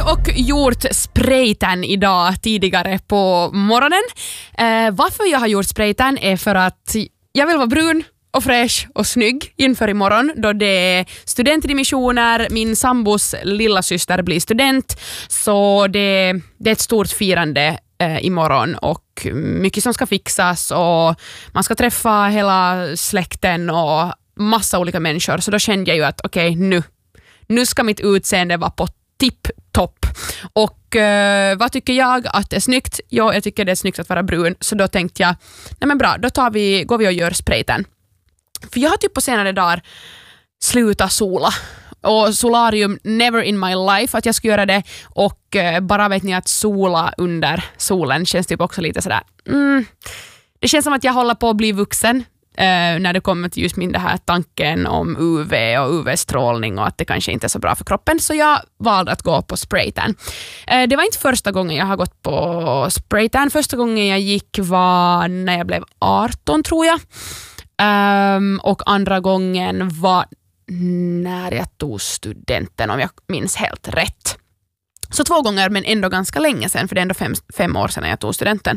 och gjort spraytan idag tidigare på morgonen. Varför jag har gjort spraytan är för att jag vill vara brun och fräsch och snygg inför imorgon då det är studentdimissioner. Min sambos lilla syster blir student, så det är ett stort firande imorgon och mycket som ska fixas och man ska träffa hela släkten och massa olika människor. Så då kände jag ju att okej, nu ska mitt utseende vara på tipp-topp. Och vad tycker jag att är snyggt? Ja, jag tycker det är snyggt att vara brun. Så då tänkte jag, nej men bra, då går vi och gör spraytan. För jag har typ på senare dagar slutat sola. Och solarium, never in my life att jag ska göra det. Och bara vet ni att sola under solen känns typ också lite sådär. Det känns som att jag håller på att bli vuxen. När det kommer till just det här tanken om UV och UV-strålning och att det kanske inte är så bra för kroppen, så jag valde att gå på spraytan. Det var inte första gången jag har gått på spraytan. Första gången jag gick var när jag blev 18 tror jag. Och andra gången var när jag tog studenten, om jag minns helt rätt. Så 2 gånger, men ändå ganska länge sedan, för det är ändå 5 år sedan jag tog studenten.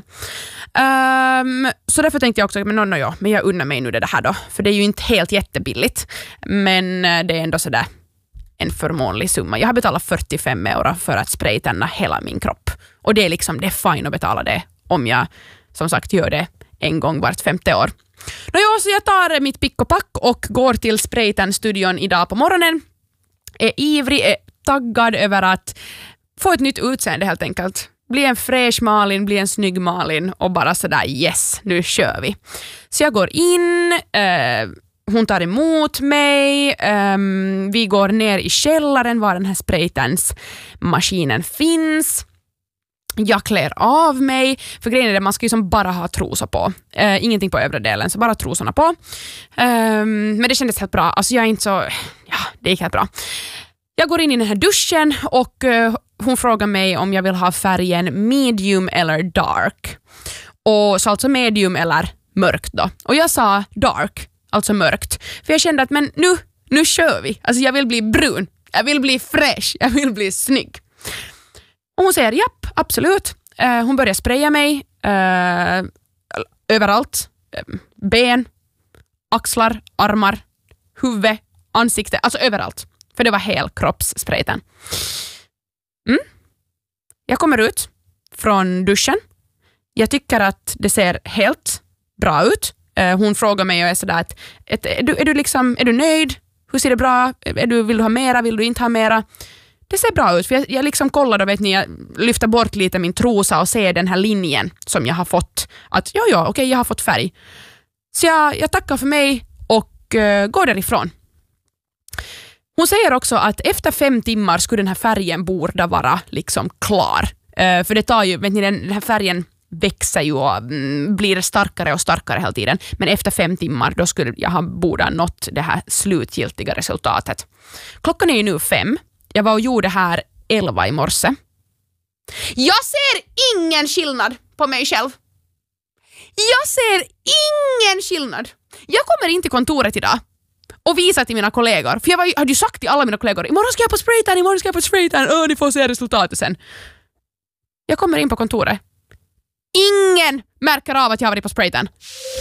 Så därför tänkte jag också, men jag unnar mig nu det här då. För det är ju inte helt jättebilligt, men det är ändå sådär en förmånlig summa. Jag har betalat 45 euro för att spraytanna hela min kropp. Och det är fine att betala det om jag, som sagt, gör det en gång vart 5:e år. Så jag tar mitt pick och pack och går till spraytan-studion idag på morgonen. Är ivrig, är taggad över att få ett nytt utseende helt enkelt. Bli en fräsch Malin, bli en snygg Malin och bara sådär yes, nu kör vi. Så jag går in, hon tar emot mig, vi går ner i källaren var den här spraytans-maskinen finns. Jag klär av mig, för grejen är det, man ska ju som bara ha trosor på. Ingenting på övre delen, så bara trosorna på. Men det kändes helt bra. Alltså jag är inte så... Ja, det gick helt bra. Jag går in i den här duschen och hon frågar mig om jag vill ha färgen medium eller dark. Och så alltså medium eller mörkt då. Och jag sa dark, alltså mörkt. För jag kände att men nu kör vi. Alltså jag vill bli brun, jag vill bli fräsch, jag vill bli snygg. Och hon säger japp, absolut. Hon börjar spraya mig överallt. Ben, axlar, armar, huvud, ansikte, alltså överallt. För det var helkroppsspraytan. Jag kommer ut från duschen. Jag tycker att det ser helt bra ut. Hon frågar mig och är sådär att är du nöjd? Hur ser det bra? Vill du ha mera? Vill du inte ha mera? Det ser bra ut, för jag liksom kollar och jag lyfter bort lite min trosa och ser den här linjen som jag har fått. Att okej, jag har fått färg. Så jag tackar för mig och går därifrån. Hon säger också att efter 5 timmar skulle den här färgen borde vara liksom klar. För det tar ju, den här färgen växer ju och blir starkare och starkare hela tiden. Men efter 5 timmar då skulle jag borde ha nått det här slutgiltiga resultatet. Klockan är ju nu 5. Jag var och gjorde här 11 i morse. Jag ser ingen skillnad på mig själv. Jag ser ingen skillnad. Jag kommer in till kontoret idag och visar till mina kollegor. För jag hade ju sagt till alla mina kollegor, imorgon ska jag på spraytan. Ni får se resultatet sen. Jag kommer in på kontoret. Ingen märker av att jag har varit på spraytan.